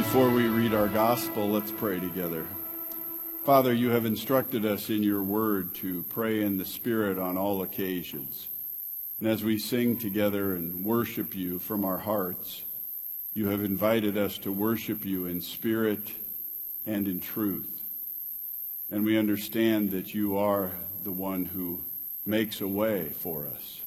Before we read our gospel, let's pray together. Father, you have instructed us in your word to pray in the Spirit on all occasions. And as we sing together and worship you from our hearts, you have invited us to worship you in spirit and in truth. And we understand that you are the one who makes a way for us.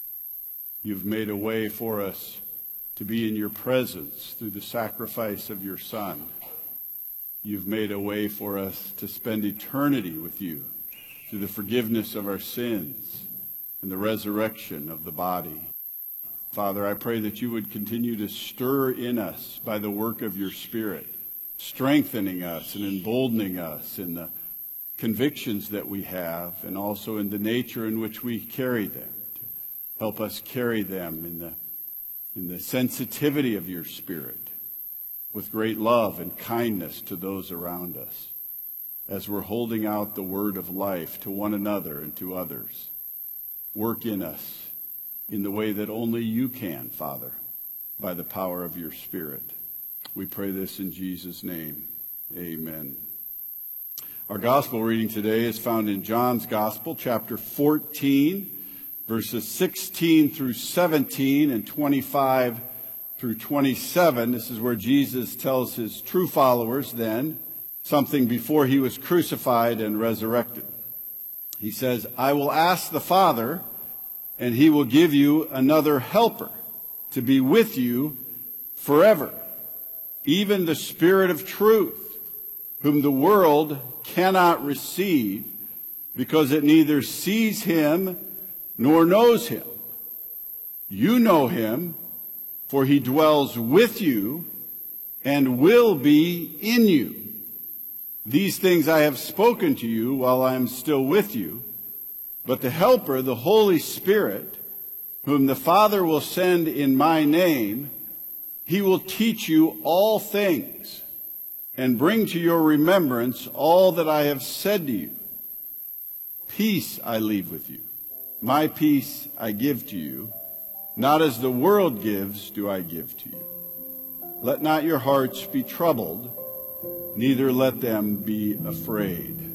You've made a way for us to be in your presence through the sacrifice of your Son. You've made a way for us to spend eternity with you through the forgiveness of our sins and the resurrection of the body. Father, I pray that you would continue to stir in us by the work of your Spirit, strengthening us and emboldening us in the convictions that we have and also in the nature in which we carry them. To help us carry them in the sensitivity of your Spirit, with great love and kindness to those around us, as we're holding out the word of life to one another and to others. Work in us in the way that only you can, Father, by the power of your Spirit. We pray this in Jesus' name. Amen. Our gospel reading today is found in John's Gospel, chapter 14, verses 16 through 17 and 25 through 27. This is where Jesus tells his true followers then something before he was crucified and resurrected. He says, "I will ask the Father, and he will give you another helper to be with you forever, even the Spirit of truth, whom the world cannot receive, because it neither sees him nor knows him. You know him, for he dwells with you and will be in you. These things I have spoken to you while I am still with you. But the Helper, the Holy Spirit, whom the Father will send in my name, he will teach you all things and bring to your remembrance all that I have said to you. Peace I leave with you. My peace I give to you. Not as the world gives do I give to you. Let not your hearts be troubled, neither let them be afraid."